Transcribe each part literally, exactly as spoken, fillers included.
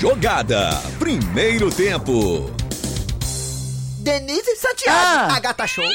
Jogada, primeiro tempo. Denise Santiago, Ah. a gata show.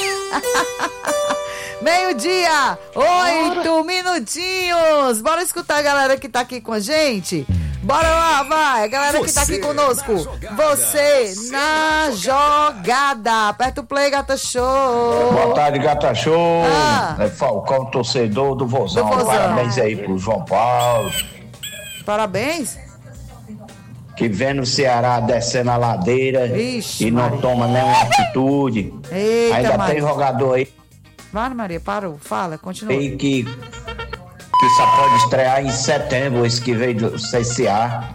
Meio-dia, oito minutinhos. Bora escutar a galera que tá aqui com a gente. Bora lá, vai. A galera que tá aqui Você conosco. na jogada. Você Você na jogada. Aperta o play, gata show. Boa tarde, Gata Show. Ah. É Falcão, torcedor do Vozão. Do Vozão. Parabéns aí pro João Paulo, Parabéns. que vendo o Ceará descendo a ladeira Ixi, e não Maria. toma nenhuma atitude. Eita, Ainda Maria. tem jogador aí, Vai, Maria, parou. Fala, continua. aí que, que só pode estrear em setembro, esse que veio do C C A.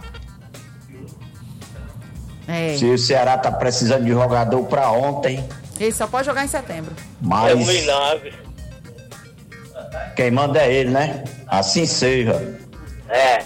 É. Se o Ceará tá precisando de jogador pra ontem, Ele só pode jogar em setembro. mas nove. quem manda é ele, né? Assim seja. É.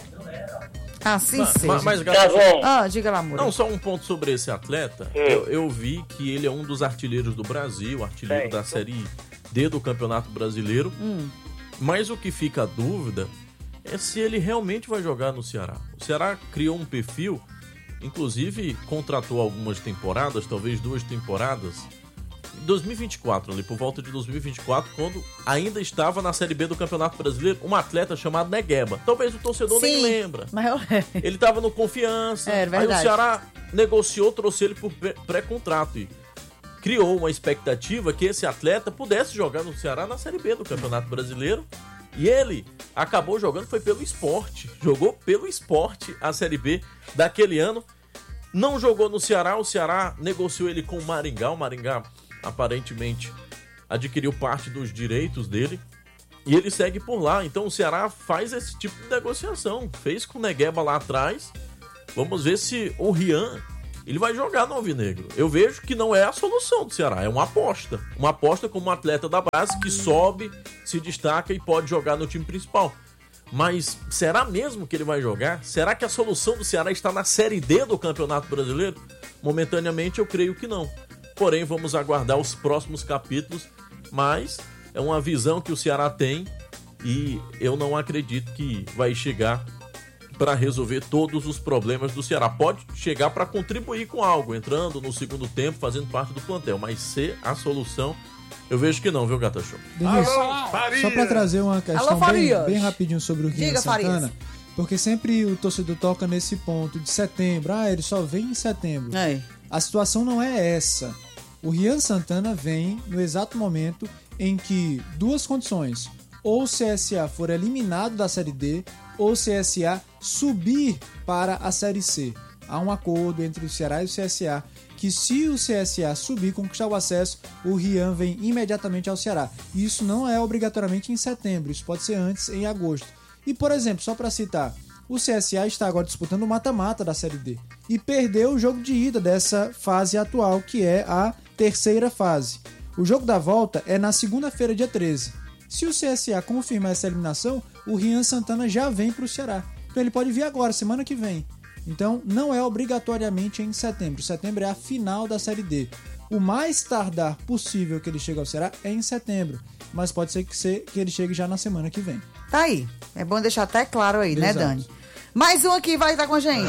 Assim Ma- seja. ma- mas, Tá Gata, bom. Ah, diga lá, Mura. não, só um ponto sobre esse atleta. Eu, eu vi que ele é um dos artilheiros do Brasil, artilheiro Certo. da Série D do Campeonato Brasileiro. Hum. Mas o que fica a dúvida é se ele realmente vai jogar no Ceará. O Ceará criou um perfil, inclusive contratou algumas temporadas, talvez duas temporadas, em dois mil e vinte e quatro, ali por volta de dois mil e vinte e quatro, quando ainda estava na Série B do Campeonato Brasileiro, um atleta chamado Negueba. Talvez o torcedor nem Sim. lembra. Mas eu... Ele tava no Confiança, É, aí verdade. o Ceará negociou, trouxe ele por pré- pré-contrato e criou uma expectativa que esse atleta pudesse jogar no Ceará na Série B do Campeonato Brasileiro. E ele acabou jogando, foi pelo Sport. Jogou pelo Sport a Série B daquele ano. Não jogou no Ceará, o Ceará negociou ele com o Maringá. O Maringá aparentemente adquiriu parte dos direitos dele. E ele segue por lá. Então o Ceará faz esse tipo de negociação. Fez com o Negueba lá atrás. Vamos ver se o Rian ele vai jogar no Alvinegro. Eu vejo que não é a solução do Ceará, é uma aposta. Uma aposta como um atleta da base que sobe, se destaca e pode jogar no time principal. Mas será mesmo que ele vai jogar? Será que a solução do Ceará está na Série D do Campeonato Brasileiro? Momentaneamente eu creio que não. Porém, vamos aguardar os próximos capítulos. Mas é uma visão que o Ceará tem e eu não acredito que vai chegar para resolver todos os problemas do Ceará. Pode chegar para contribuir com algo, entrando no segundo tempo, fazendo parte do plantel, mas ser a solução, eu vejo que não, viu, Gata Show? Denise, só para trazer uma questão Alô, bem, Farias. bem rapidinho sobre o Rian Diga, Santana, Farias. porque sempre o torcedor toca nesse ponto de setembro, ah, ele só vem em setembro. É. A situação não é essa. O Rian Santana vem no exato momento em que duas condições, ou o C S A for eliminado da Série D, ou o C S A subir para a Série C. Há um acordo entre o Ceará e o C S A que se o C S A subir, conquistar o acesso, o Rian vem imediatamente ao Ceará. E isso não é obrigatoriamente em setembro, isso pode ser antes, em agosto. E, por exemplo, só para citar, o C S A está agora disputando o mata-mata da Série D e perdeu o jogo de ida dessa fase atual, que é a terceira fase. O jogo da volta é na segunda-feira, dia treze. Se o C S A confirmar essa eliminação, o Rian Santana já vem para o Ceará. Então ele pode vir agora, semana que vem. Então não é obrigatoriamente em setembro. Setembro é a final da Série D. O mais tardar possível que ele chegue ao Ceará é em setembro. Mas pode ser que, se, que ele chegue já na semana que vem. Tá aí. É bom deixar até claro aí, né, Exato. Dani? Mais um aqui vai estar com a gente.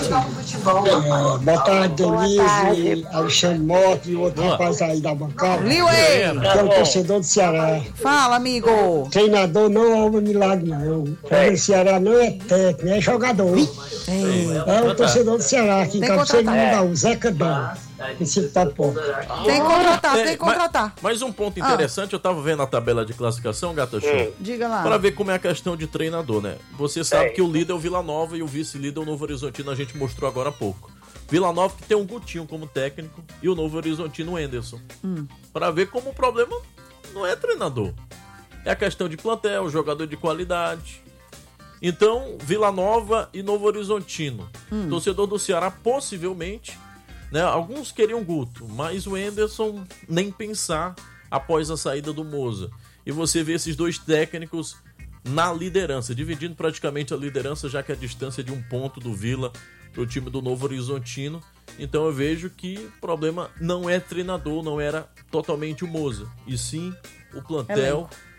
É, boa tarde, Denise, Alexandre Mota e outro rapaz aí da bancada. Liuei. Que é o torcedor do Ceará. Fala, amigo. Treinador não é um milagre, não. O Ceará não é técnico, é jogador. É o torcedor do Ceará aqui em Tem Cabo Segundo, contratar. o Zeca Dan. Esse tá bom. Tem que contratar, tem que É, contratar. Mas, mas um ponto interessante, eu tava vendo a tabela de classificação, Gata Show, Diga lá. para ver como é a questão de treinador, né? Você sabe que o líder é o Vila Nova e o vice-líder é o Novo Horizontino, a gente mostrou agora há pouco. Vila Nova que tem um Gutinho como técnico e o Novo Horizontino o Enderson. Hum. Para ver como o problema não é treinador. É a questão de plantel, jogador de qualidade. Então, Vila Nova e Novo Horizontino. Hum. Torcedor do Ceará, possivelmente, né? Alguns queriam Guto, mas o Enderson nem pensar após a saída do Moza. E você vê esses dois técnicos na liderança, dividindo praticamente a liderança, já que a distância é de um ponto do Vila para o time do Novo Horizontino. Então eu vejo que o problema não é treinador, não era totalmente o Moza, e sim o plantel Elenco.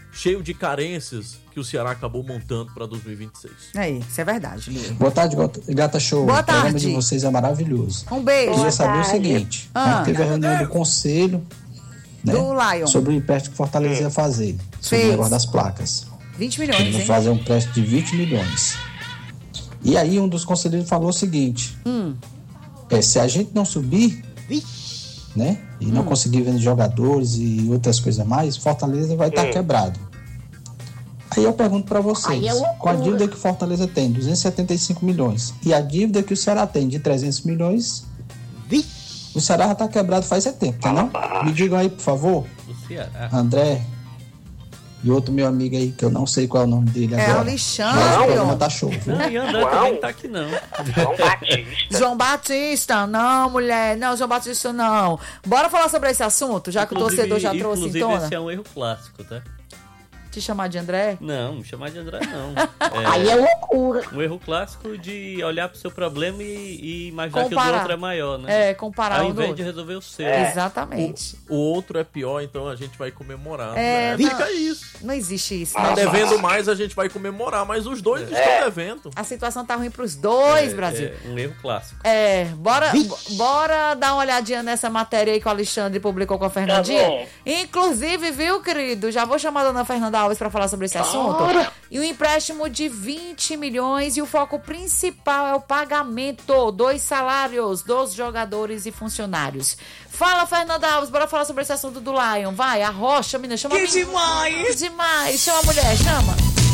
cheio de carências que o Ceará acabou montando para dois mil e vinte e seis. É, isso é verdade, Lio. Boa tarde, Gata Show. Boa O programa tarde. de vocês é maravilhoso. Um beijo. Eu queria saber o seguinte: Ah. ah. teve a reunião do conselho, né, Do Lion. sobre o empréstimo que Fortaleza ia fazer, sobre Fez. o negócio das placas. vinte Eles milhões, vão hein? fazer um empréstimo de vinte milhões. E aí um dos conselheiros falou o seguinte: Hum. é, se a gente não subir, né, e não Hum. conseguir vender jogadores e outras coisas mais, Fortaleza vai estar quebrado. Aí eu pergunto pra vocês, com a dívida que Fortaleza tem, duzentos e setenta e cinco milhões, e a dívida que o Ceará tem de trezentos milhões, o Ceará já tá quebrado faz tempo, tá não? Me digam aí, por favor, Do Ceará. André e outro meu amigo aí, que eu não sei qual é o nome dele É agora. Alexandre, Mas o programa ó. tá show, viu? Não, e André também não tá aqui, não. João Batista, não, mulher, não, João Batista, não. Bora falar sobre esse assunto, já que o torcedor já trouxe em Inclusive, tona. esse é um erro clássico, tá? Te chamar de André? Não, me chamar de André não. Aí é loucura. Um erro clássico de olhar pro seu problema e, e imaginar que o Comparar. do outro é maior, né? É, comparar Ao um do invés outro. de resolver o seu. Exatamente. O outro é pior, então a gente vai comemorar. É, né? não. Fica isso. Não existe isso. Tá né? devendo mais, a gente vai comemorar, mas os dois estão devendo. A situação tá ruim pros dois, Brasil. É um erro clássico. É, bora, bora dar uma olhadinha nessa matéria aí que o Alexandre publicou com a Fernandinha. Inclusive, viu, querido? Já vou chamar a dona Fernanda Alves pra falar sobre esse assunto. E o empréstimo de vinte milhões e o foco principal é o pagamento dos salários dos jogadores e funcionários. Fala, Fernanda Alves, bora falar sobre esse assunto do Lion. Vai, arrocha, menina, chama a menina. demais! Que demais! Chama a mulher, chama.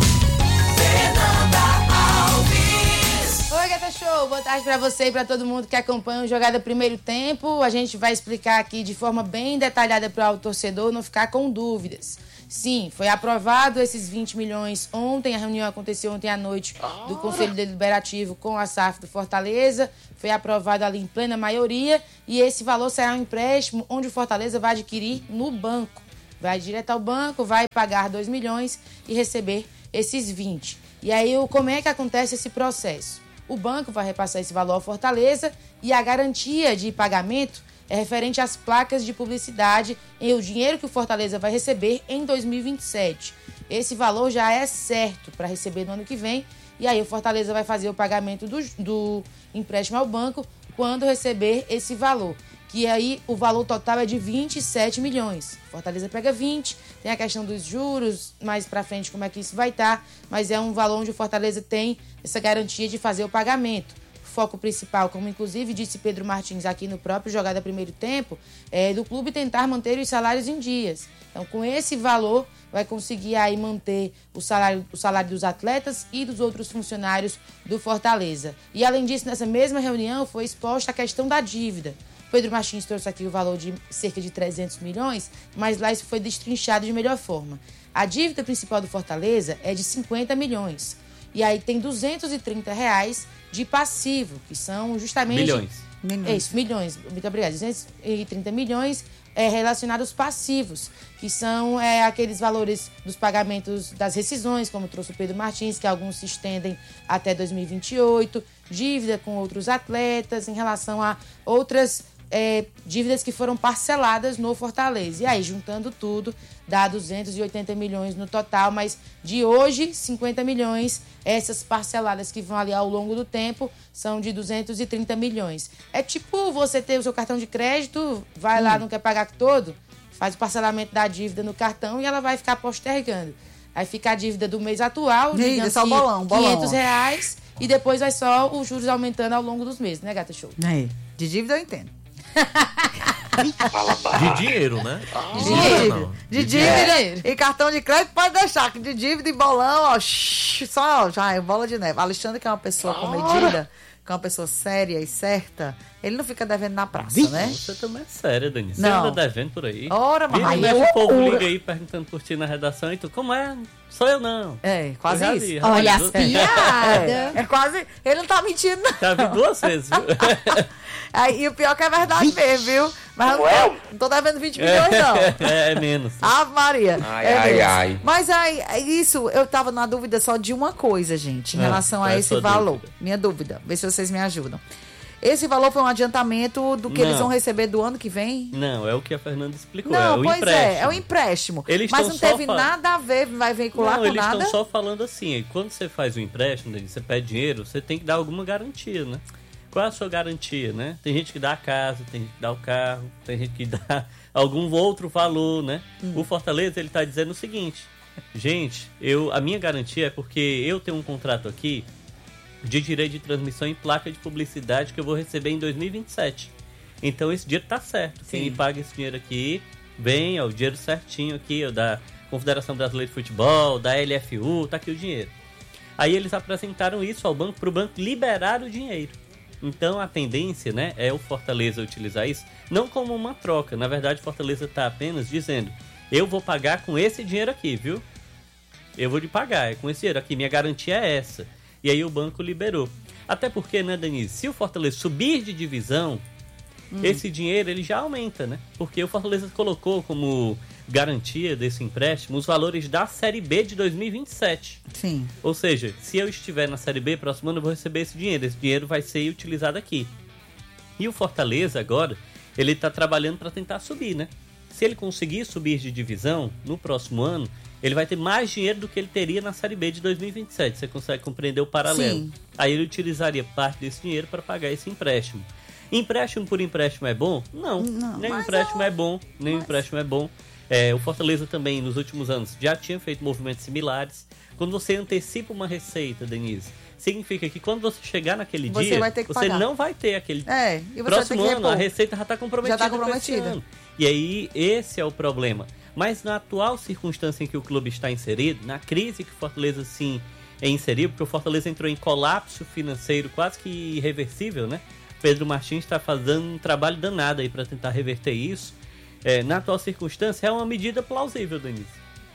Oi, Gata Show! Boa tarde pra você e pra todo mundo que acompanha o Jogada Primeiro Tempo. A gente vai explicar aqui de forma bem detalhada para o torcedor não ficar com dúvidas. Sim, foi aprovado esses vinte milhões ontem, a reunião aconteceu ontem à noite do Conselho Deliberativo com a S A F do Fortaleza, foi aprovado ali em plena maioria e esse valor será um empréstimo onde o Fortaleza vai adquirir no banco. Vai direto ao banco, vai pagar dois milhões e receber esses vinte. E aí, como é que acontece esse processo? O banco vai repassar esse valor ao Fortaleza e a garantia de pagamento é referente às placas de publicidade e o dinheiro que o Fortaleza vai receber em dois mil e vinte e sete. Esse valor já é certo para receber no ano que vem e aí o Fortaleza vai fazer o pagamento do, do empréstimo ao banco quando receber esse valor. Que aí o valor total é de vinte e sete milhões. Fortaleza pega vinte, tem a questão dos juros, mais pra frente como é que isso vai estar, mas é um valor onde o Fortaleza tem essa garantia de fazer o pagamento. O foco principal, como inclusive disse Pedro Martins aqui no próprio Jogada Primeiro Tempo, é do clube tentar manter os salários em dias. Então, com esse valor, vai conseguir aí manter o salário, o salário dos atletas e dos outros funcionários do Fortaleza. E além disso, nessa mesma reunião foi exposta a questão da dívida. Pedro Martins trouxe aqui o valor de cerca de trezentos milhões, mas lá isso foi destrinchado de melhor forma. A dívida principal do Fortaleza é de cinquenta milhões. E aí tem duzentos e trinta reais de passivo, que são justamente... Milhões. Milhões. É isso, milhões. Muito obrigada. duzentos e trinta milhões é, relacionados aos passivos, que são é, aqueles valores dos pagamentos das rescisões, como trouxe o Pedro Martins, que alguns se estendem até dois mil e vinte e oito, dívida com outros atletas, em relação a outras... É, dívidas que foram parceladas no Fortaleza. E aí, juntando tudo, dá duzentos e oitenta milhões no total, mas de hoje, cinquenta milhões, essas parceladas que vão ali ao longo do tempo, são de duzentos e trinta milhões. É tipo você ter o seu cartão de crédito, vai hum. lá, não quer pagar todo, faz o parcelamento da dívida no cartão e ela vai ficar postergando. Aí fica a dívida do mês atual, Ih, digamos só que bolão, bolão. quinhentos reais, e depois vai só os juros aumentando ao longo dos meses, né, Gata Show? É, de dívida eu entendo. De dinheiro, né? De Não, dívida. não. De dívida e cartão de crédito pode deixar, que de dívida e bolão, ó, shh, só já é bola de neve. Alexandre, que é uma pessoa comedida, que é uma pessoa séria e certa, ele não fica devendo na praça, né? Você também é séria, Dani. Você Não. anda devendo por aí. Ora, Vira mas e mexe, o povo liga aí perguntando por ti na redação e tu, como é? Sou eu não. É, quase Eu já isso. vi, já Olha vi as duas- piadas. É, é quase. Ele não tá mentindo, não. Já vi duas vezes, viu? Aí, e o pior que é verdade mesmo, viu? Mas eu não tô, não tô devendo vinte milhões, não. É, é menos. Ave Maria. Ai, É ai, mesmo. ai. Mas aí, é isso, eu tava na dúvida só de uma coisa, gente, em É, relação qual a é a esse sua valor. dúvida? Minha dúvida, vê se vocês me ajudam. Esse valor foi um adiantamento do que Não. eles vão receber do ano que vem? Não, é o que a Fernanda explicou. Não, é o pois empréstimo. é, é o empréstimo. Eles Mas estão não só teve fal- nada a ver, vai veicular Não, com eles nada? estão só falando assim, quando você faz o empréstimo, você pede dinheiro, você tem que dar alguma garantia, né? Qual é a sua garantia, né? Tem gente que dá a casa, tem gente que dá o carro, tem gente que dá algum outro valor, né? Hum. O Fortaleza, ele tá dizendo o seguinte, gente, eu, a minha garantia é porque eu tenho um contrato aqui de direito de transmissão em placa de publicidade que eu vou receber em dois mil e vinte e sete. Então esse dinheiro tá certo. Sim. Quem me paga esse dinheiro aqui, vem, ó, o dinheiro certinho aqui, ó, da Confederação Brasileira de Futebol, da L F U, tá aqui o dinheiro. Aí eles apresentaram isso ao banco, pro banco liberar o dinheiro. Então a tendência, né, é o Fortaleza utilizar isso não como uma troca. Na verdade, o Fortaleza está apenas dizendo, eu vou pagar com esse dinheiro aqui, viu? Eu vou lhe pagar, é com esse dinheiro aqui, minha garantia é essa. E aí o banco liberou. Até porque, né, Denise, se o Fortaleza subir de divisão, hum. esse dinheiro ele já aumenta, né? Porque o Fortaleza colocou como garantia desse empréstimo os valores da Série B de dois mil e vinte e sete. Sim. Ou seja, se eu estiver na Série B, próximo ano eu vou receber esse dinheiro. Esse dinheiro vai ser utilizado aqui. E o Fortaleza agora, ele está trabalhando para tentar subir, né? Se ele conseguir subir de divisão no próximo ano, ele vai ter mais dinheiro do que ele teria na Série B de dois mil e vinte e sete. Você consegue compreender o paralelo? Sim. Aí ele utilizaria parte desse dinheiro para pagar esse empréstimo. Empréstimo por empréstimo é bom? Não. Não, nem mas empréstimo eu... é bom, nem mas... empréstimo é bom. É, o Fortaleza também, nos últimos anos, já tinha feito movimentos similares. Quando você antecipa uma receita, Denise, significa que quando você chegar naquele você dia, vai ter que você pagar. não vai ter aquele... É, e você próximo vai ter que ano, repor. a receita já está comprometida. Já está comprometida. E aí, esse é o problema. Mas na atual circunstância em que o clube está inserido, na crise que o Fortaleza sim é inserido, porque o Fortaleza entrou em colapso financeiro quase que irreversível, né? Pedro Martins está fazendo um trabalho danado aí para tentar reverter isso. É, na atual circunstância, é uma medida plausível, Denise.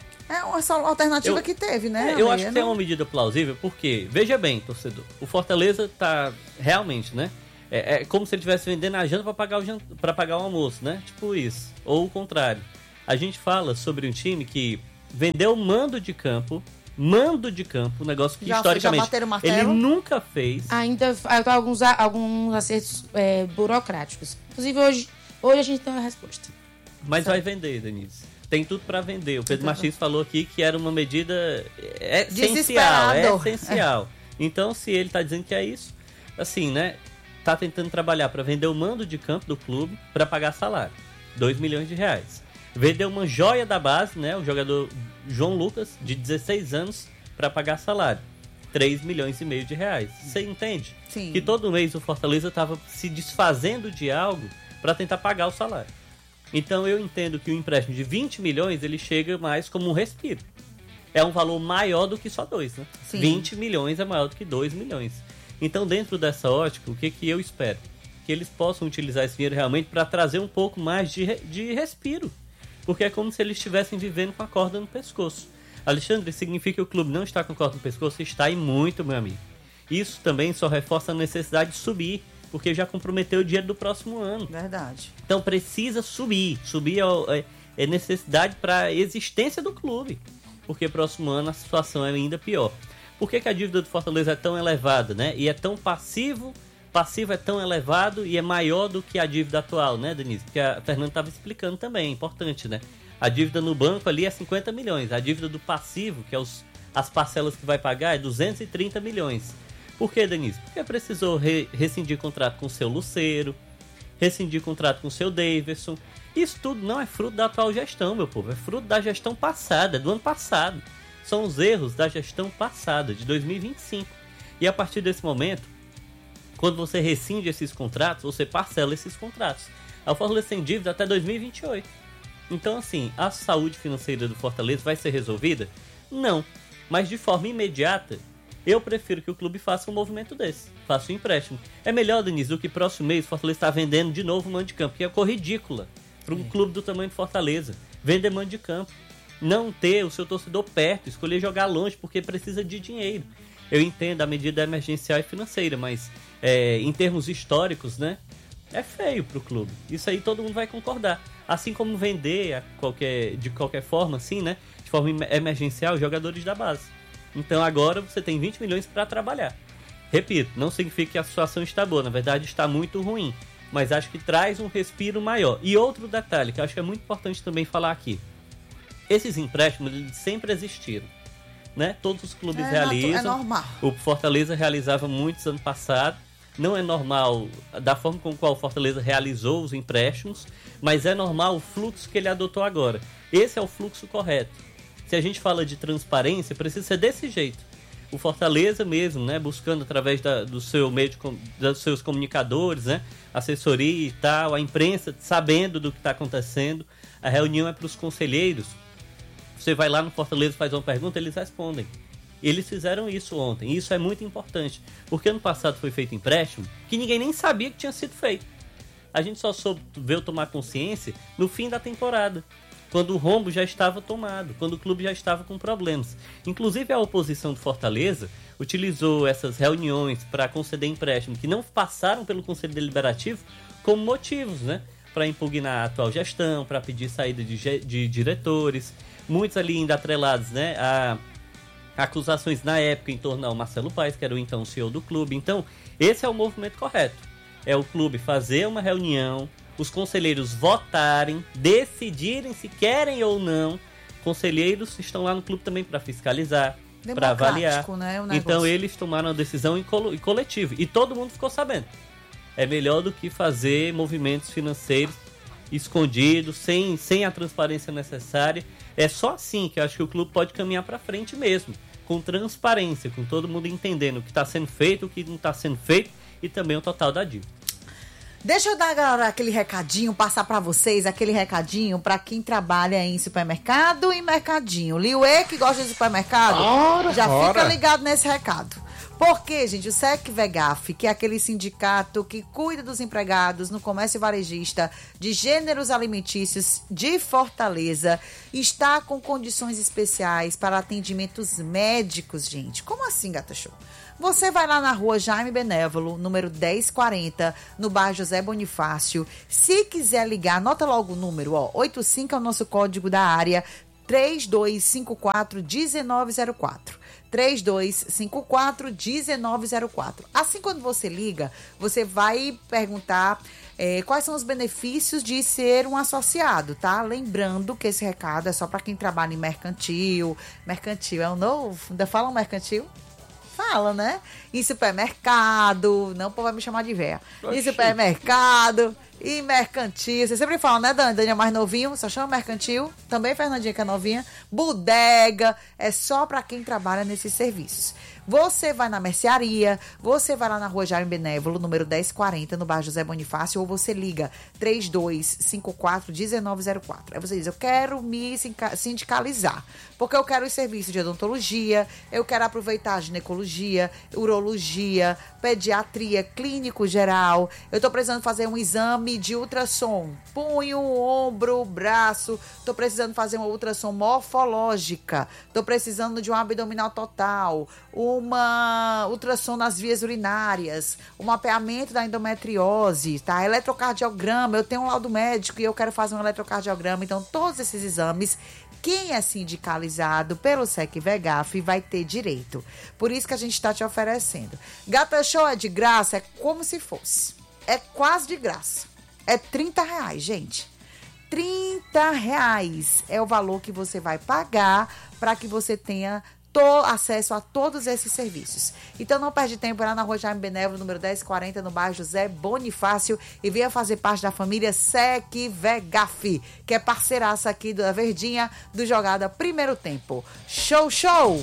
É uma só alternativa eu, que teve, né? É, eu acho que não... é uma medida plausível, porque, veja bem, torcedor, o Fortaleza está realmente, né? É, é como se ele estivesse vendendo a janta para pagar, o jant... pagar o almoço, né? Tipo isso. Ou o contrário. A gente fala sobre um time que vendeu mando de campo, mando de campo, um negócio que já, historicamente já ele nunca fez. Ainda faltam alguns, alguns acertos é, burocráticos. Inclusive, hoje, hoje a gente tem uma resposta. Mas vai vender, Denise. Tem tudo para vender. O Pedro então, Martins falou aqui que era uma medida essencial. É essencial. Então, se ele tá dizendo que é isso, assim, né? Tá tentando trabalhar para vender o mando de campo do clube para pagar salário. dois milhões de reais. Vendeu uma joia da base, né? O jogador João Lucas, de dezesseis anos, para pagar salário. três milhões e meio de reais. Você entende? Sim. Que todo mês o Fortaleza estava se desfazendo de algo para tentar pagar o salário. Então eu entendo que o empréstimo de vinte milhões, ele chega mais como um respiro. É um valor maior do que só dois, né? Sim. vinte milhões é maior do que dois milhões. Então, dentro dessa ótica, o que, que eu espero? Que eles possam utilizar esse dinheiro realmente para trazer um pouco mais de, de respiro. Porque é como se eles estivessem vivendo com a corda no pescoço. Alexandre, significa que o clube não está com a corda no pescoço? Está e muito, meu amigo. Isso também só reforça a necessidade de subir, porque já comprometeu o dinheiro do próximo ano. Verdade. Então precisa subir. Subir é, é necessidade para a existência do clube. Porque próximo ano a situação é ainda pior. Por que, que a dívida do Fortaleza é tão elevada, né? E é tão passivo, passivo é tão elevado e é maior do que a dívida atual, né, Denise? Porque a Fernanda estava explicando também, é importante, né? A dívida no banco ali é cinquenta milhões. A dívida do passivo, que é os, as parcelas que vai pagar, é duzentos e trinta milhões. Por que, Denise? Porque precisou re, rescindir contrato com o seu Luceiro, rescindir contrato com o seu Davidson. Isso tudo não é fruto da atual gestão, meu povo. É fruto da gestão passada, é do ano passado. São os erros da gestão passada, de dois mil e vinte e cinco. E a partir desse momento, quando você rescinde esses contratos, você parcela esses contratos. A Fortaleza tem dívida até dois mil e vinte e oito. Então, assim, a saúde financeira do Fortaleza vai ser resolvida? Não. Mas de forma imediata, eu prefiro que o clube faça um movimento desse. Faça um empréstimo. É melhor, Denise, do que próximo mês o Fortaleza está vendendo de novo o mando de campo, que é cor ridícula para um é. clube do tamanho de Fortaleza. Vender mando de campo. Não ter o seu torcedor perto, escolher jogar longe porque precisa de dinheiro. Eu entendo a medida emergencial e financeira, mas é, em termos históricos, né, é feio pro clube. Isso aí todo mundo vai concordar. Assim como vender a qualquer, de qualquer forma, assim, né, de forma emergencial, jogadores da base. Então agora você tem vinte milhões para trabalhar. Repito, não significa que a situação está boa, na verdade está muito ruim, mas acho que traz um respiro maior. E outro detalhe que eu acho que é muito importante também falar aqui, esses empréstimos eles sempre existiram, né? Todos os clubes é realizam, é normal. O Fortaleza realizava muitos ano passado, não é normal da forma com qual o Fortaleza realizou os empréstimos, mas é normal o fluxo que ele adotou agora. Esse é o fluxo correto. Se a gente fala de transparência, precisa ser desse jeito. O Fortaleza mesmo, né, buscando através da, do seu meio de, dos seus comunicadores, né, assessoria e tal, a imprensa sabendo do que está acontecendo. A reunião é para os conselheiros. Você vai lá no Fortaleza, faz uma pergunta, eles respondem. Eles fizeram isso ontem. Isso é muito importante, porque ano passado foi feito empréstimo que ninguém nem sabia que tinha sido feito. A gente só soube, veio tomar consciência no fim da temporada, quando o rombo já estava tomado, quando o clube já estava com problemas. Inclusive a oposição do Fortaleza utilizou essas reuniões para conceder empréstimo que não passaram pelo Conselho Deliberativo como motivos, né, para impugnar a atual gestão, para pedir saída de, de diretores, muitos ali ainda atrelados, né, a acusações na época em torno ao Marcelo Paes, que era o então C E O do clube. Então, esse é o movimento correto. É o clube fazer uma reunião, os conselheiros votarem, decidirem se querem ou não. Conselheiros estão lá no clube também para fiscalizar, para avaliar. Né, então eles tomaram a decisão em coletivo e todo mundo ficou sabendo. É melhor do que fazer movimentos financeiros escondidos, sem, sem a transparência necessária. É só assim que eu acho que o clube pode caminhar para frente mesmo, com transparência, com todo mundo entendendo o que está sendo feito, o que não está sendo feito e também o total da dívida. Deixa eu dar, galera, aquele recadinho, passar para vocês aquele recadinho para quem trabalha em supermercado e mercadinho. Liuê, que gosta de supermercado, ora, já ora. Fica ligado nesse recado. Porque, gente, o SECVEGAF, que é aquele sindicato que cuida dos empregados no comércio varejista de gêneros alimentícios de Fortaleza, está com condições especiais para atendimentos médicos, gente. Como assim, Gata Show? Você vai lá na rua Jaime Benévolo, número dez quarenta, no bairro José Bonifácio. Se quiser ligar, anota logo o número, ó, oitenta e cinco é o nosso código da área, três dois cinco quatro, um nove zero quatro. três dois cinco quatro, um nove zero quatro. Assim, quando você liga, você vai perguntar é, quais são os benefícios de ser um associado, tá? Lembrando que esse recado é só para quem trabalha em mercantil. Mercantil é o novo? Ainda falam mercantil? Fala, né? Em supermercado. Não, o povo vai me chamar de véia. Em supermercado e mercantil. Você sempre fala, né, Dani? Dani é mais novinho, só chama mercantil. Também Fernandinha, que é novinha. Bodega. É só pra quem trabalha nesses serviços. Você vai na mercearia, você vai lá na rua Jaime Benévolo, número dez quarenta, no bairro José Bonifácio, ou você liga três dois cinco quatro, um nove zero quatro. Aí você diz, eu quero me sindicalizar, porque eu quero os serviços de odontologia, eu quero aproveitar a ginecologia, urologia, pediatria, clínico geral, eu tô precisando fazer um exame de ultrassom, punho, ombro, braço, tô precisando fazer uma ultrassom morfológica, tô precisando de um abdominal total, uma ultrassom nas vias urinárias, um mapeamento da endometriose, tá? Eletrocardiograma, eu tenho um laudo médico e eu quero fazer um eletrocardiograma. Então, todos esses exames, quem é sindicalizado pelo SECVEGAF vai ter direito. Por isso que a gente está te oferecendo. Gata Show é de graça, é como se fosse. É quase de graça. É trinta reais, gente. trinta reais é o valor que você vai pagar para que você tenha acesso a todos esses serviços. Então não perde tempo, lá na rua Jaime Benévolo, número dez quarenta, no bairro José Bonifácio, e venha fazer parte da família SECVEGAF, que é parceiraça aqui da Verdinha do Jogada Primeiro Tempo. Show, show!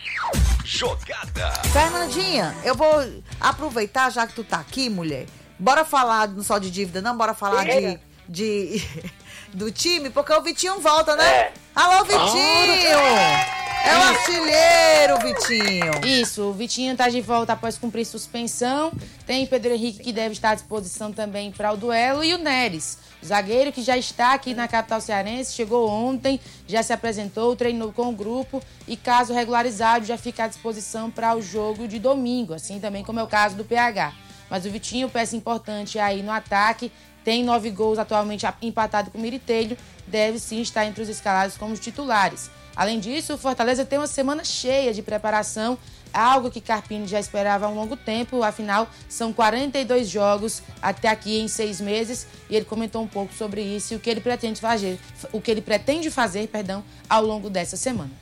Jogada! Fernandinha, eu vou aproveitar, já que tu tá aqui, mulher, bora falar não só de dívida, não, bora falar de... de do time, porque o Vitinho volta, né? É. Alô, Vitinho! É o artilheiro, Vitinho. Isso, o Vitinho tá de volta após cumprir suspensão. Tem Pedro Henrique, que deve estar à disposição também para o duelo. E o Neres, o zagueiro que já está aqui na capital cearense, chegou ontem, já se apresentou, treinou com o grupo e, caso regularizado, já fica à disposição para o jogo de domingo, assim também como é o caso do P H. Mas o Vitinho, peça importante aí no ataque, tem nove gols atualmente empatado com o Miritelho, deve sim estar entre os escalados como titulares. Além disso, o Fortaleza tem uma semana cheia de preparação, algo que Carpini já esperava há um longo tempo, afinal, são quarenta e dois jogos até aqui em seis meses, e ele comentou um pouco sobre isso e o que ele pretende fazer, o que ele pretende fazer, perdão, ao longo dessa semana.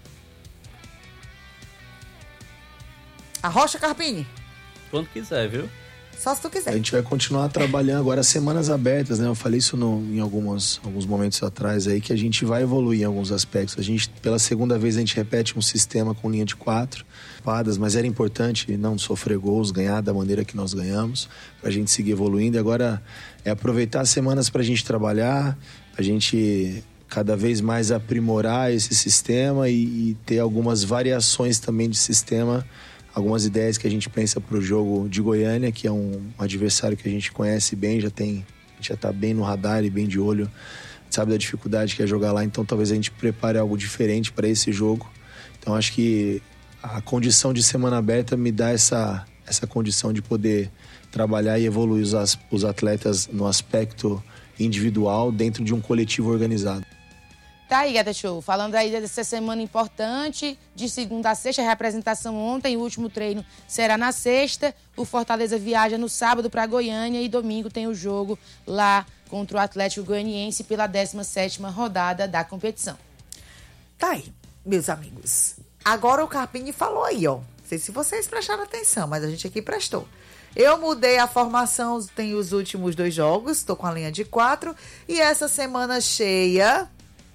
Arrocha, Carpini. Quando quiser, viu? Só se tu quiser. A gente vai continuar trabalhando agora semanas abertas, né? Eu falei isso no, em algumas, alguns momentos atrás aí, que a gente vai evoluir em alguns aspectos. A gente, pela segunda vez, a gente repete um sistema com linha de quatro padas, mas era importante não sofrer gols, ganhar da maneira que nós ganhamos, pra gente seguir evoluindo. E agora é aproveitar as semanas pra gente trabalhar, a gente cada vez mais aprimorar esse sistema e, e ter algumas variações também de sistema, algumas ideias que a gente pensa para o jogo de Goiânia, que é um adversário que a gente conhece bem, já tem, a gente já está bem no radar e bem de olho, sabe da dificuldade que é jogar lá, então talvez a gente prepare algo diferente para esse jogo. Então acho que a condição de semana aberta me dá essa, essa condição de poder trabalhar e evoluir os, os atletas no aspecto individual dentro de um coletivo organizado. Tá aí, Gata Show. Falando aí dessa semana importante, de segunda a sexta, a reapresentação ontem, o último treino será na sexta. O Fortaleza viaja no sábado para Goiânia e domingo tem o jogo lá contra o Atlético Goianiense pela décima sétima rodada da competição. Tá aí, meus amigos. Agora o Carpini falou aí, ó. Não sei se vocês prestaram atenção, mas a gente aqui prestou. Eu mudei a formação, tem os últimos dois jogos, tô com a linha de quatro. E essa semana cheia,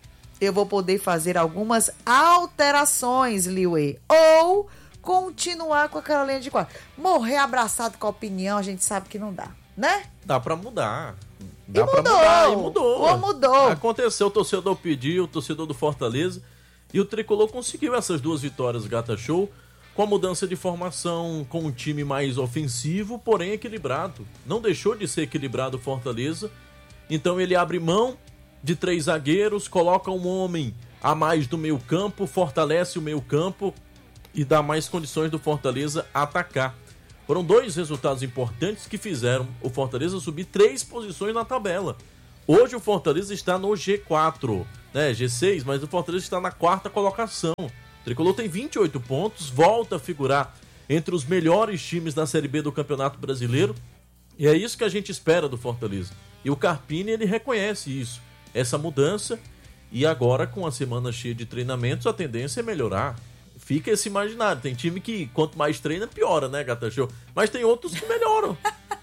eu vou poder fazer algumas alterações, Liuê. Ou continuar com aquela linha de quatro. Morrer abraçado com a opinião, a gente sabe que não dá, né? Dá pra mudar. Dá e pra mudou. mudar. E mudou. Ou mudou. Aconteceu, o torcedor pediu, o torcedor do Fortaleza. E o Tricolor conseguiu essas duas vitórias, Gata Show, com a mudança de formação, com um time mais ofensivo, porém equilibrado. Não deixou de ser equilibrado o Fortaleza. Então ele abre mão de três zagueiros, coloca um homem a mais do meio campo, fortalece o meio campo e dá mais condições do Fortaleza atacar. Foram dois resultados importantes que fizeram o Fortaleza subir três posições na tabela. Hoje o Fortaleza está no G quatro, né, G seis, mas o Fortaleza está na quarta colocação. O Tricolor tem vinte e oito pontos, volta a figurar entre os melhores times da Série B do Campeonato Brasileiro, e é isso que a gente espera do Fortaleza. E o Carpini, ele reconhece isso, essa mudança, e agora com a semana cheia de treinamentos a tendência é melhorar. Fica esse imaginário, tem time que quanto mais treina piora, né, Gata Show? Mas tem outros que melhoram.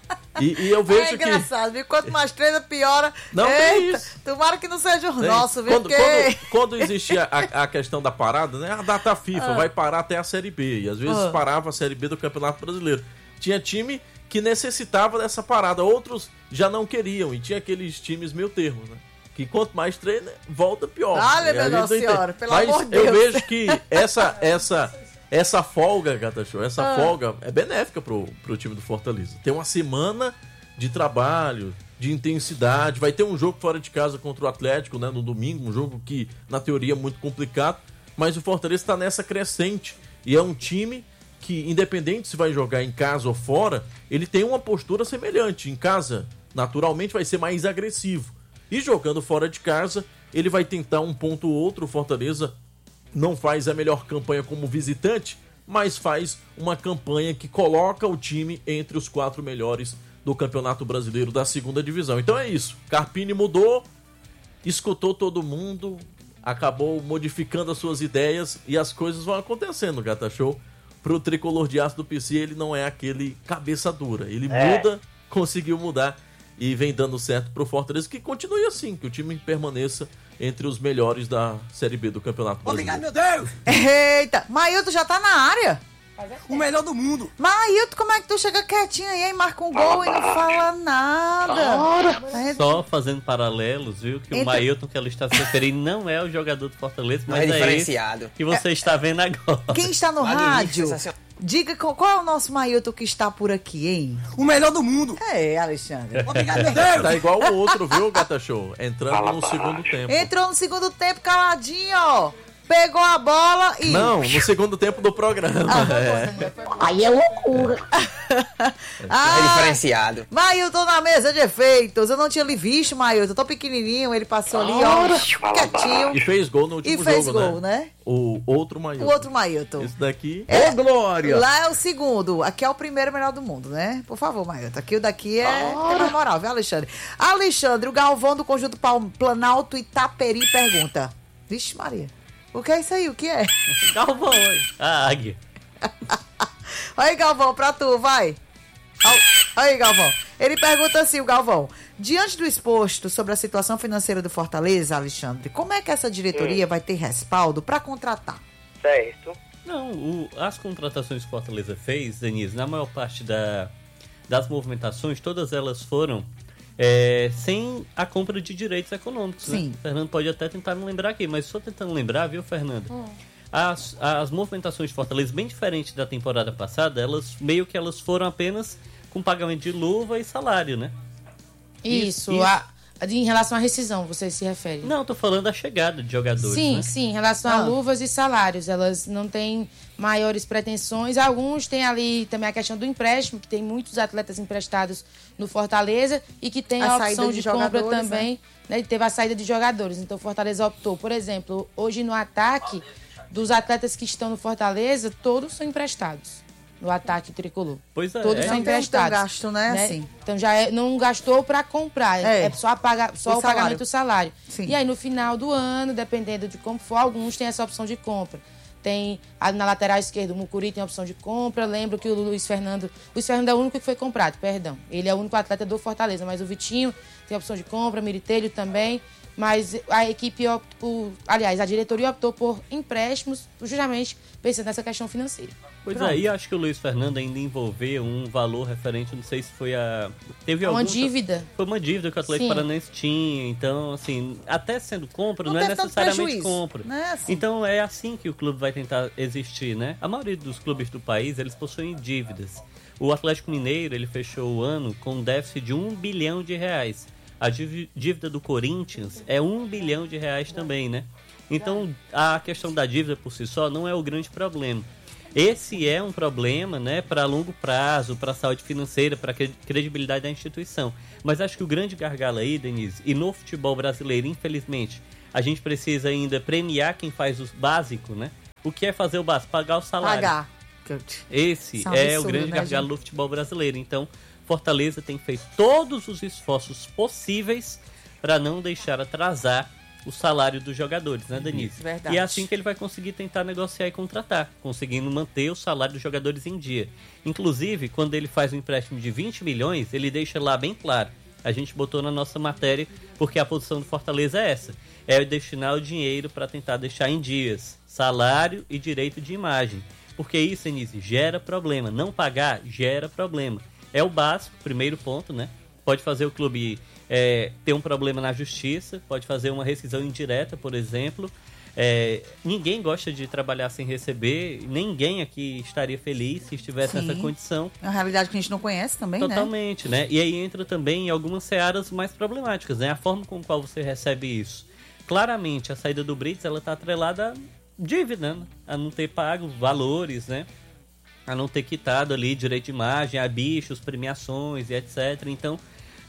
E, e eu vejo que... É engraçado, viu? Quanto mais treina, piora. Não, Eita, é isso. Tomara que não seja o Tem. nosso, viu? Quando, Porque... quando, quando existia a, a questão da parada, né? A data FIFA Ah. vai parar até a Série B. E às vezes Ah. parava a Série B do Campeonato Brasileiro. Tinha time que necessitava dessa parada. Outros já não queriam. E tinha aqueles times meio termo, né? Que quanto mais treina, volta pior. Olha, E a minha gente Nossa não entende. Senhora, pelo Mas amor de eu Deus. vejo que essa, essa, essa folga, Gata Show, essa Ah. folga é benéfica pro, pro time do Fortaleza. Tem uma semana de trabalho, de intensidade. Vai ter um jogo fora de casa contra o Atlético, né, no domingo, um jogo que, na teoria, é muito complicado, mas o Fortaleza está nessa crescente. E é um time que, independente se vai jogar em casa ou fora, ele tem uma postura semelhante. Em casa, naturalmente, vai ser mais agressivo. E jogando fora de casa, ele vai tentar um ponto ou outro. O Fortaleza não faz a melhor campanha como visitante, mas faz uma campanha que coloca o time entre os quatro melhores do Campeonato Brasileiro da segunda divisão. Então é isso. Carpini mudou, escutou todo mundo, acabou modificando as suas ideias e as coisas vão acontecendo, Gata Show. Pro Tricolor de Aço do P C, ele não é aquele cabeça dura. Ele É. muda, conseguiu mudar e vem dando certo pro Fortaleza, que continue assim, que o time permaneça entre os melhores da Série B do Campeonato Brasileiro. Obrigado, meu Deus! Eita, Mailton já tá na área? O melhor do mundo. Mailton, como é que tu chega quietinho aí, marca um gol e não fala nada? É, Só fazendo paralelos, viu? Que Entra- o Mailton que ela está se referindo não é o jogador do Fortaleza, Não é mas é, diferenciado. esse que você está vendo agora. Quem está no Magnífico, rádio, sensacional. diga qual, qual é o nosso Mailton que está por aqui, hein? O melhor do mundo. É, Alexandre. Obrigado, meu Deus. Tá igual o outro, viu, Gata Show? Entrando no segundo tempo. Entrou no segundo tempo caladinho, ó. Pegou a bola e... Não, no segundo tempo do programa. É. Aí é loucura. Ah, é diferenciado. Mailton na mesa de efeitos. Eu não tinha lhe visto, Mailton. Tô pequenininho, ele passou ali, ó, quietinho. E fez gol no último e fez jogo, gol, né? né? O outro Mailton. O outro Mailton. Esse daqui... É, Ô, Glória! Lá é o segundo. Aqui é o primeiro melhor do mundo, né? Por favor, Mailton. Aqui o daqui é tem mais moral, viu, Alexandre? Alexandre, o Galvão do Conjunto Planalto Itaperi pergunta. Vixe, Maria. O que é isso aí? O que é? Galvão, a águia. Aí, Galvão, pra tu, vai. Aí, Galvão. Ele pergunta assim, o Galvão. Diante do exposto sobre a situação financeira do Fortaleza, Alexandre, como é que essa diretoria hum. vai ter respaldo para contratar? Certo. Não, o, as contratações que o Fortaleza fez, Denise, na maior parte da, das movimentações, todas elas foram é, sem a compra de direitos econômicos. Sim. Né? O Fernando pode até tentar me lembrar aqui, mas estou tentando lembrar, viu, Fernando? Hum. As, as movimentações de Fortaleza, bem diferente da temporada passada, elas meio que elas foram apenas com pagamento de luva e salário, né? Isso, isso. A, em relação à rescisão, você se refere? Não, tô falando da chegada de jogadores, Sim, né? sim, em relação ah. a luvas e salários, elas não têm maiores pretensões. Alguns têm ali também a questão do empréstimo, que tem muitos atletas emprestados no Fortaleza e que tem a, a opção de, de compra também, né? né? Teve a saída de jogadores, então o Fortaleza optou, por exemplo, hoje no ataque, dos atletas que estão no Fortaleza, todos são emprestados. No ataque tricolor. Pois é. Todos é. são emprestados. Não gasto, né? né? Assim. Então já é, não gastou para comprar, é, é só, paga, só o, o pagamento do salário. Sim. E aí no final do ano, dependendo de como for, alguns têm essa opção de compra. Tem na lateral esquerda, o Mucuri tem a opção de compra. Lembro que o Luiz Fernando... O Luiz Fernando é o único que foi comprado, perdão. Ele é o único atleta do Fortaleza, mas o Vitinho tem a opção de compra, Miritelho também. Mas a equipe optou por... Aliás, a diretoria optou por empréstimos, justamente pensando nessa questão financeira. Pois Pronto. é, e acho que o Luiz Fernando ainda envolveu um valor referente, não sei se foi a... Teve uma algum... dívida. Foi uma dívida que o Atlético Sim. Paranaense tinha, então, assim, até sendo compra, não, não é necessariamente prejuízo, compra. Né? Assim. Então é assim que o clube vai tentar existir, né? A maioria dos clubes do país, eles possuem dívidas. O Atlético Mineiro, ele fechou o ano com um déficit de um bilhão de reais. A dívida do Corinthians é um bilhão de reais também, né? Então, a questão da dívida por si só não é o grande problema. Esse é um problema, né, para longo prazo, para a saúde financeira, para a credibilidade da instituição. Mas acho que o grande gargalo aí, Denise, e no futebol brasileiro, infelizmente, a gente precisa ainda premiar quem faz o básico, né? O que é fazer o básico? Pagar o salário. Pagar. Esse é, um é absurdo, o grande né, gargalo gente? do futebol brasileiro. Então, Fortaleza tem feito todos os esforços possíveis para não deixar atrasar o salário dos jogadores, né, Denise? Verdade. E é assim que ele vai conseguir tentar negociar e contratar, conseguindo manter o salário dos jogadores em dia. Inclusive, quando ele faz um empréstimo de vinte milhões, ele deixa lá bem claro. A gente botou na nossa matéria, porque a posição do Fortaleza é essa. É destinar o dinheiro para tentar deixar em dias salário e direito de imagem. Porque isso, Denise, gera problema. Não pagar gera problema. É o básico, primeiro ponto, né? Pode fazer o clube é, ter um problema na justiça, pode fazer uma rescisão indireta, por exemplo. É, ninguém gosta de trabalhar sem receber, ninguém aqui estaria feliz se estivesse Sim. nessa condição. É uma realidade que a gente não conhece também, Totalmente, né? né? E aí entra também em algumas searas mais problemáticas, né? A forma com qual você recebe isso. Claramente, a saída do Brits, ela está atrelada a dívida, né? A não ter pago valores, né? A não ter quitado ali direito de imagem, a bichos, premiações e etcétera. Então,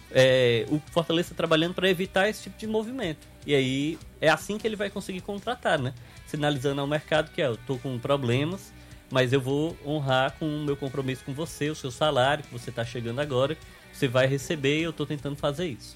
é, o Fortaleza está trabalhando para evitar esse tipo de movimento. E aí, é assim que ele vai conseguir contratar, né? Sinalizando ao mercado que, é, eu tô com problemas, mas eu vou honrar com o meu compromisso com você, o seu salário, que você está chegando agora, você vai receber e eu tô tentando fazer isso.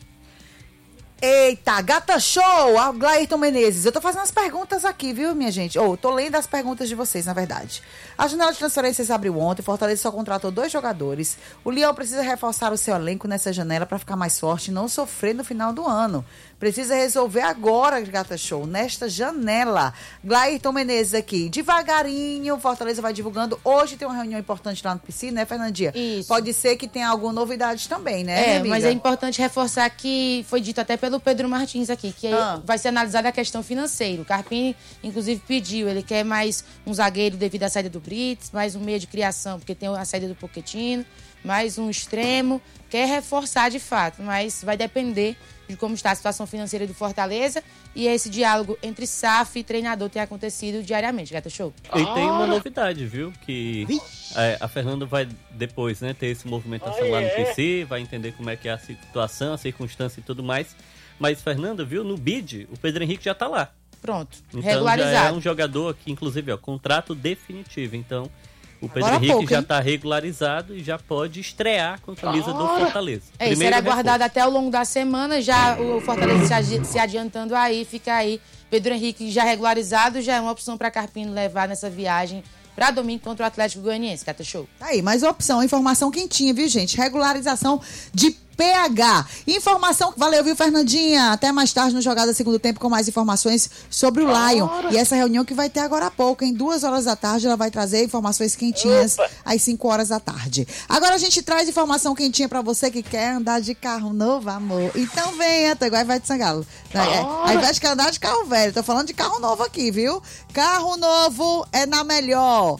Eita, Gata Show, a Glairton Menezes. Eu tô fazendo as perguntas aqui, viu, minha gente? Ou, oh, tô lendo as perguntas de vocês, na verdade. A janela de transferências abriu ontem, Fortaleza só contratou dois jogadores. O Leão precisa reforçar o seu elenco nessa janela para ficar mais forte e não sofrer no final do ano. Precisa resolver agora, Gata Show, nesta janela. Glairton Menezes aqui. Devagarinho, Fortaleza vai divulgando. Hoje tem uma reunião importante lá no P C, né, Fernandinha? Isso. Pode ser que tenha alguma novidade também, né, É, mas é importante reforçar que foi dito até pelo Pedro Martins aqui, que Ah. vai ser analisada a questão financeira. O Carpini, inclusive, pediu, ele quer mais um zagueiro devido à saída do Brits, mais um meio de criação, porque tem a saída do Pochettino, mais um extremo, quer reforçar de fato, mas vai depender de como está a situação financeira do Fortaleza e esse diálogo entre S A F e treinador tem acontecido diariamente. Gata Show. E tem uma novidade, viu? Que é, a Fernanda vai depois, né, ter essa movimentação lá no P C, vai entender como é que é a situação, a circunstância e tudo mais. Mas, Fernanda, viu? No B I D, o Pedro Henrique já tá lá. Pronto, então, regularizado. Já é um jogador que, inclusive, ó, contrato definitivo. Então, o Pedro Agora Henrique pouco, já hein? está regularizado e já pode estrear com a camisa do Fortaleza. É, isso será aguardado até ao longo da semana, já o Fortaleza se, adi- se adiantando aí, fica aí. Pedro Henrique já regularizado, já é uma opção para Carpino levar nessa viagem para domingo contra o Atlético Goianiense. Cata Show. Aí, mais opção, informação quentinha, viu, gente? Regularização de P H. Informação, valeu, viu, Fernandinha? Até mais tarde no Jogada Segundo Tempo com mais informações sobre o Lion. E essa reunião que vai ter agora há pouco, em duas horas da tarde, ela vai trazer informações quentinhas Opa. às cinco horas da tarde. Agora a gente traz informação quentinha pra você que quer andar de carro novo, amor. Então venha, tá igual a Ivete Sangalo. A Ivete quer andar de carro velho, tô falando de carro novo aqui, viu? Carro novo é na melhor.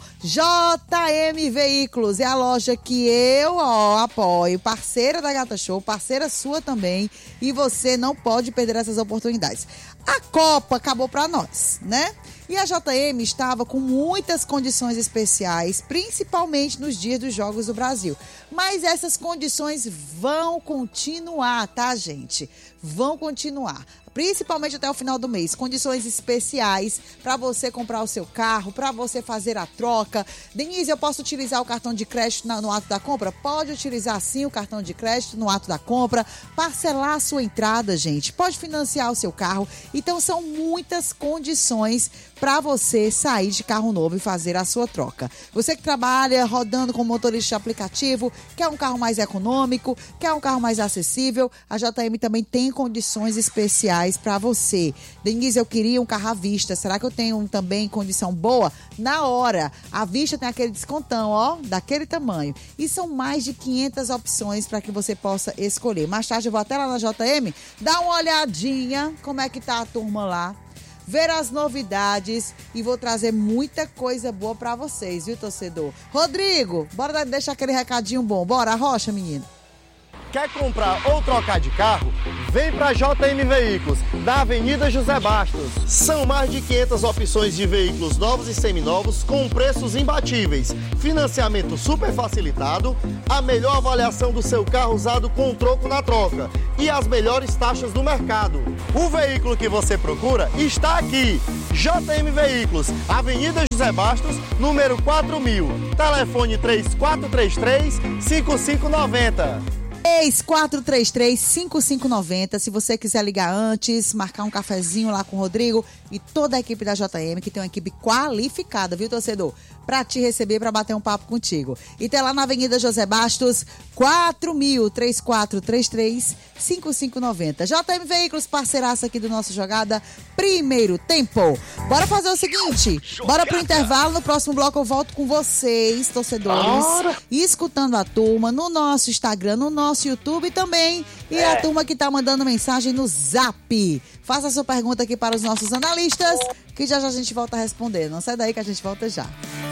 J M Veículos é a loja que eu, ó, apoio, parceira da Gata Show, parceira sua também, e você não pode perder essas oportunidades. A Copa acabou pra nós, né? E a J M estava com muitas condições especiais, principalmente nos dias dos Jogos do Brasil. Mas essas condições vão continuar, tá, gente? Vão continuar. Principalmente até o final do mês. Condições especiais para você comprar o seu carro, para você fazer a troca. Denise, eu posso utilizar o cartão de crédito na, no ato da compra? Pode utilizar sim o cartão de crédito no ato da compra. Parcelar a sua entrada, gente. Pode financiar o seu carro. Então são muitas condições para você sair de carro novo e fazer a sua troca. Você que trabalha rodando como motorista de aplicativo, quer um carro mais econômico, quer um carro mais acessível, a J M também tem condições especiais para você. Denise, eu queria um carro à vista. Será que eu tenho também condição boa? Na hora. À vista tem aquele descontão, ó, daquele tamanho. E são mais de quinhentas opções para que você possa escolher. Mais tarde eu vou até lá na J M, dar uma olhadinha como é que tá a turma lá, ver as novidades e vou trazer muita coisa boa para vocês, viu, torcedor? Rodrigo, bora deixar aquele recadinho bom. Bora, Rocha, menino. Quer comprar ou trocar de carro? Vem para J M Veículos, na Avenida José Bastos. São mais de quinhentas opções de veículos novos e seminovos com preços imbatíveis, financiamento super facilitado, a melhor avaliação do seu carro usado com troco na troca e as melhores taxas do mercado. O veículo que você procura está aqui. J M Veículos, Avenida José Bastos, número quatro mil. Telefone três quatro três três, cinco cinco nove zero. três quatro três três, cinco cinco nove zero. Se você quiser ligar antes, marcar um cafezinho lá com o Rodrigo e toda a equipe da J M, que tem uma equipe qualificada, viu, torcedor? Pra te receber, pra bater um papo contigo. E tem lá na Avenida José Bastos, quatro mil, três quatro três três, cinco cinco nove zero. J M Veículos, parceiraça aqui do nosso Jogada Primeiro Tempo. Bora fazer o seguinte, bora pro intervalo. No próximo bloco eu volto com vocês, torcedores, bora. Escutando a turma no nosso Instagram, no nosso YouTube também. E é. a turma que tá mandando mensagem no Zap. Faça a sua pergunta aqui para os nossos analistas, que já já a gente volta a responder. Não sai daí que a gente volta já.